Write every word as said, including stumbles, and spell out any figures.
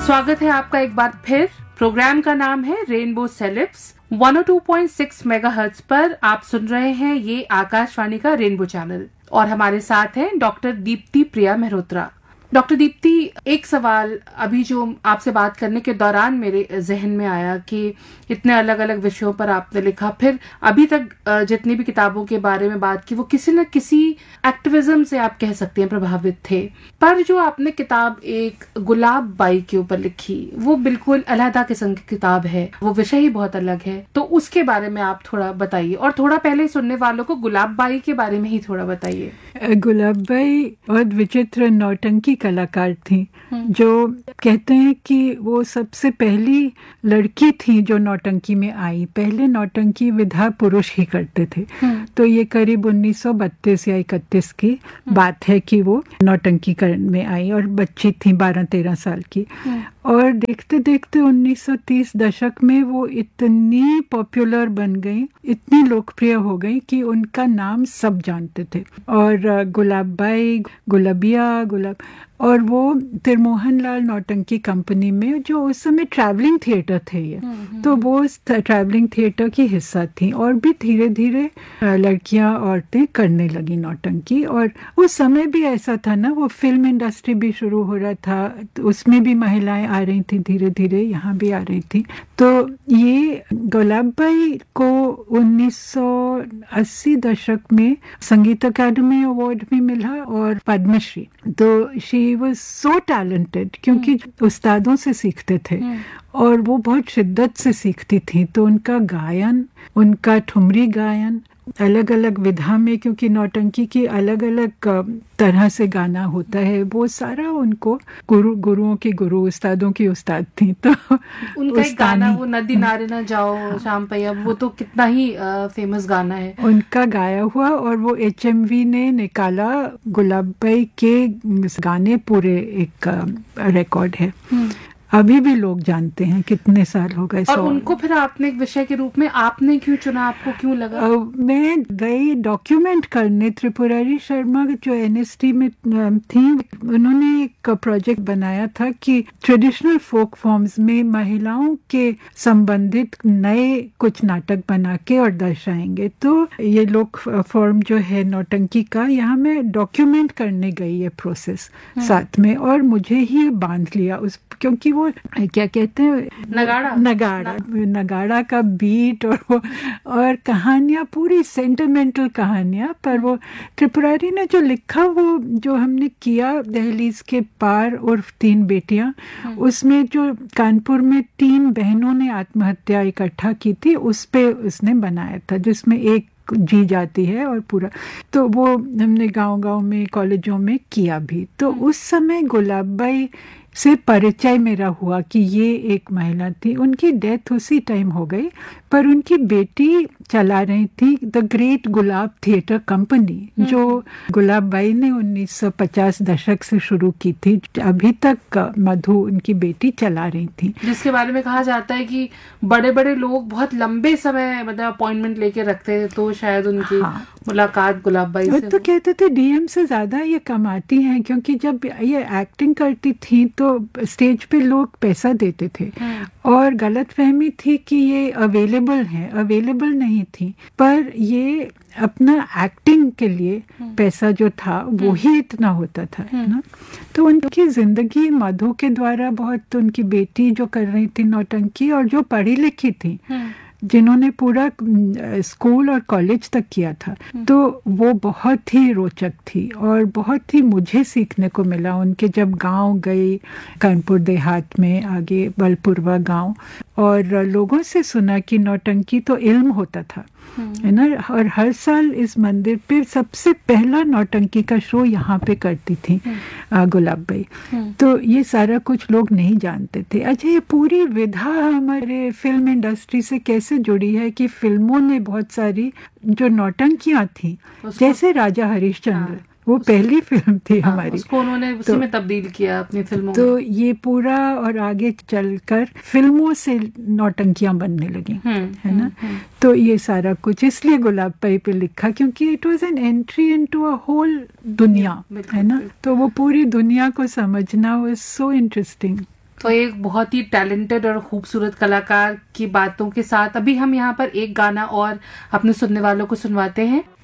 स्वागत है आपका एक बार फिर। प्रोग्राम का नाम है रेनबो सेलेब्स। एक सौ दो पॉइंट छह मेगाहर्ट्ज पर आप सुन रहे हैं ये आकाशवाणी का रेनबो चैनल और हमारे साथ हैं डॉक्टर दीप्ति प्रिया मेहरोत्रा। डॉक्टर दीप्ति, एक सवाल अभी जो आपसे बात करने के दौरान मेरे जहन में आया कि इतने अलग अलग विषयों पर आपने लिखा, फिर अभी तक जितनी भी किताबों के बारे में बात की वो किसी न किसी एक्टिविज्म से आप कह सकते हैं प्रभावित थे, पर जो आपने किताब एक गुलाब बाई के ऊपर लिखी वो बिल्कुल अलहदा किस्म की किताब है, वो विषय ही बहुत अलग है, तो उसके बारे में आप थोड़ा बताइए और थोड़ा पहले सुनने वालों को गुलाब बाई के बारे में ही थोड़ा बताइए। गुलाब बाई बहुत विचित्र नौटंकी कलाकार थी, जो कहते हैं कि वो सबसे पहली लड़की थी जो नौटंकी में आई। पहले नौटंकी विधा पुरुष ही करते थे, तो ये करीब उन्नीस सौ बत्तीस या इकतीस की बात है कि वो नौटंकी में आई और बच्ची थी बारह तेरह साल की। और देखते देखते उन्नीस सौ तीस दशक में वो इतनी पॉपुलर बन गई, इतनी लोकप्रिय हो गई कि उनका नाम सब जानते थे। और गुलाब बाई, गुलाबिया, गुलाब, और वो तिरमोहन लाल नौटंकी कंपनी में, जो उस समय ट्रैवलिंग थिएटर थे ये, तो वो ट्रैवलिंग थिएटर की हिस्सा थी और भी धीरे धीरे लड़कियां औरतें करने लगी नौटंकी। और उस समय भी ऐसा था ना, वो फिल्म इंडस्ट्री भी शुरू हो रहा था, तो उसमें भी महिलाएं आ रही थी, धीरे धीरे यहाँ भी आ रही थी। तो ये गुलाब बाई को उन्नीस सौ अस्सी दशक में संगीत अकादमी अवार्ड भी मिला और पद्मश्री। तो शी वॉज सो टैलेंटेड, क्योंकि उस्तादों से सीखते थे और वो बहुत शिद्दत से सीखती थी। तो उनका गायन, उनका ठुमरी गायन अलग अलग विधा में, क्योंकि नौटंकी की अलग अलग तरह से गाना होता है, वो सारा उनको गुरु गुरुओं की गुरु, उस्तादों की उस्ताद थी। तो उनका एक गाना वो नदी नारे ना जाओ शाम पैया, वो तो कितना ही आ, फेमस गाना है, उनका गाया हुआ। और वो एच एम वी ने निकाला गुलाब बाई के गाने, पूरे एक रिकॉर्ड है, अभी भी लोग जानते हैं, कितने साल हो गए। और उनको फिर आपने एक विषय के रूप में आपने क्यों चुना, आपको क्यों लगा? uh, मैं गई डॉक्यूमेंट करने। त्रिपुरारी शर्मा जो एन एस टी में थी, उन्होंने एक प्रोजेक्ट बनाया था कि ट्रेडिशनल फोक फॉर्म्स में महिलाओं के संबंधित नए कुछ नाटक बना के और दर्शाएंगे। तो ये लोक फॉर्म जो है नौटंकी का, यहाँ मैं डॉक्यूमेंट करने गई ये प्रोसेस साथ में, और मुझे ही बांध लिया उस, क्योंकि वो क्या कहते हैं, नगाड़ा नगाड़ा नगाड़ा का बीट और वो और कहानियाँ, पूरी सेंटिमेंटल कहानियाँ। पर वो त्रिपुरारी ने जो लिखा, वो जो हमने किया दहलीज के पार उर्फ तीन बेटियां, उसमें जो कानपुर में तीन बहनों ने आत्महत्या इकट्ठा की थी, उस पे उसने बनाया था, जिसमें एक जी जाती है और पूरा। तो वो हमने गांव-गांव में, कॉलेजों में किया भी। तो उस समय गुलाब बाई से परिचय मेरा हुआ कि ये एक महिला थी। उनकी डेथ उसी टाइम हो गई, पर उनकी बेटी चला रही थी the great gulab theatre company, जो गुलाब बाई ने उन्नीस सौ पचास दशक से शुरू की थी। अभी तक मधु उनकी बेटी चला रही थी, जिसके बारे में कहा जाता है कि बड़े बड़े लोग बहुत लंबे समय मतलब अपॉइंटमेंट लेके रखते थे, तो शायद उनकी हाँ। मुलाकात गुलाब बाई से। तो कहते थे डीएम से ज्यादा ये कमाती हैं, क्योंकि जब ये एक्टिंग करती थी तो स्टेज पे लोग पैसा देते थे और गलतफहमी थी कि ये अवेलेबल है, अवेलेबल नहीं थी, पर ये अपना एक्टिंग के लिए पैसा जो था वो ही इतना होता था ना। तो उनकी जिंदगी मधु के द्वारा बहुत, उनकी बेटी जो कर रही थी नौटंकी और जो पढ़ी लिखी थी, जिन्होंने पूरा स्कूल और कॉलेज तक किया था, तो वो बहुत ही रोचक थी और बहुत ही मुझे सीखने को मिला। उनके जब गांव गई, कानपुर देहात में, आगे बलपुरवा गांव, और लोगों से सुना कि नौटंकी तो इल्म होता था, है ना। और हर साल इस मंदिर पे सबसे पहला नौटंकी का शो यहाँ पे करती थी गुलाब बाई। तो ये सारा कुछ लोग नहीं जानते थे। अच्छा, ये पूरी विधा हमारे फिल्म इंडस्ट्री से कैसे जुड़ी है कि फिल्मों ने बहुत सारी जो नौटंकियां थी, जैसे राजा हरिश्चंद्र, वो पहली फिल्म थी हाँ, हमारी, उसको उन्होंने उसी तो, में तब्दील किया अपनी फिल्मों तो में। ये पूरा और आगे चलकर फिल्मों से नौटंकियां बनने लगी, है ना। तो ये सारा कुछ इसलिए गुलाब बाई पे लिखा, क्योंकि it was an entry into a whole दुनिया, है ना। तो वो पूरी दुनिया को समझना वाज सो इंटरेस्टिंग। तो एक बहुत ही टैलेंटेड और खूबसूरत कलाकार की बातों के साथ अभी हम यहाँ पर एक गाना और अपने सुनने वालों को सुनवाते हैं।